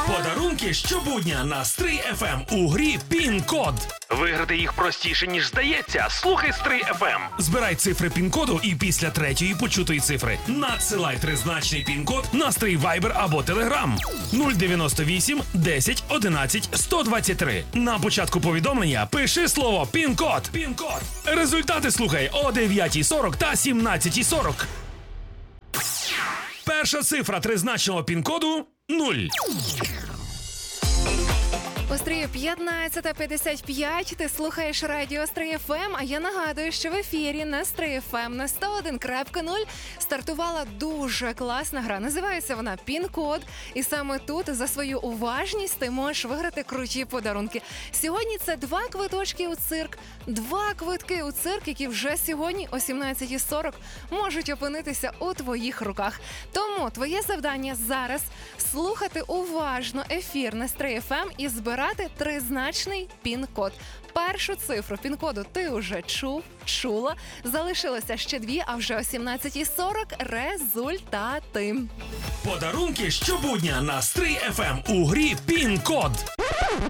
Подарунки щобудня на Стрий FM у грі Пін-код. Виграти їх простіше, ніж здається. Слухай Стрий FM. Збирай цифри пін-коду і після третьої почутої цифри надсилай тризначний пін-код на Стрий Viber або Telegram 098 10 11 123. На початку повідомлення пиши слово «Пін-код». Пін-код. Результати слухай о 9:40 та 17:40. Перша цифра тризначного пін-коду – 0. У Стрії 15:55. Ти слухаєш радіо Стрий ФМ, а я нагадую, що в ефірі на Стрий ФМ на 101.0 стартувала дуже класна гра. Називається вона «Пін-код». І саме тут за свою уважність ти можеш виграти круті подарунки. Сьогодні це 2 квиточки у цирк. 2 квитки у цирк, які вже сьогодні о 17:40 можуть опинитися у твоїх руках. Тому твоє завдання зараз слухати уважно ефір на Стрий ФМ і збирати тризначний пін-код. Першу цифру пін-коду ти вже чула. Залишилося ще 2, а вже о 17:40 результати. Подарунки щобудня на Стрий FM у грі Пін-код.